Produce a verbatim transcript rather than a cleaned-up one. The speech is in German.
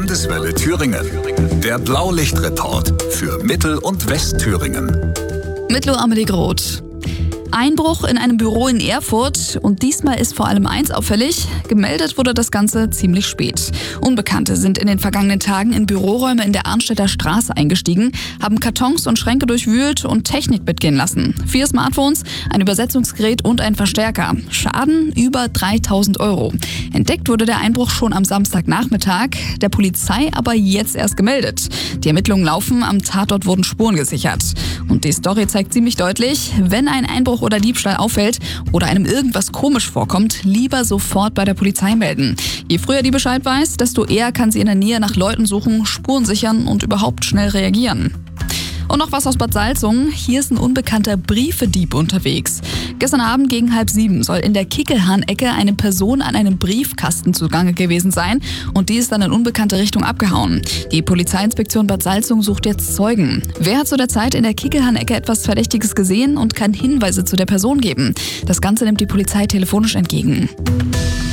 Landeswelle Thüringen. Der Blaulichtreport für Mittel- und Westthüringen. Mit Lo Amelie Groth. Einbruch in einem Büro in Erfurt und diesmal ist vor allem eins auffällig, gemeldet wurde das Ganze ziemlich spät. Unbekannte sind in den vergangenen Tagen in Büroräume in der Arnstädter Straße eingestiegen, haben Kartons und Schränke durchwühlt und Technik mitgehen lassen. Vier Smartphones, ein Übersetzungsgerät und ein Verstärker. Schaden über dreitausend Euro. Entdeckt wurde der Einbruch schon am Samstagnachmittag, der Polizei aber jetzt erst gemeldet. Die Ermittlungen laufen, am Tatort wurden Spuren gesichert. Und die Story zeigt ziemlich deutlich, wenn ein Einbruch oder Diebstahl auffällt oder einem irgendwas komisch vorkommt, lieber sofort bei der Polizei melden. Je früher die Bescheid weiß, desto eher kann sie in der Nähe nach Leuten suchen, Spuren sichern und überhaupt schnell reagieren. Und noch was aus Bad Salzungen. Hier ist ein unbekannter Briefedieb unterwegs. Gestern Abend gegen halb sieben soll in der Kickelhahn-Ecke eine Person an einem Briefkasten zugange gewesen sein und die ist dann in unbekannte Richtung abgehauen. Die Polizeiinspektion Bad Salzungen sucht jetzt Zeugen. Wer hat zu der Zeit in der Kickelhahn-Ecke etwas Verdächtiges gesehen und kann Hinweise zu der Person geben? Das Ganze nimmt die Polizei telefonisch entgegen.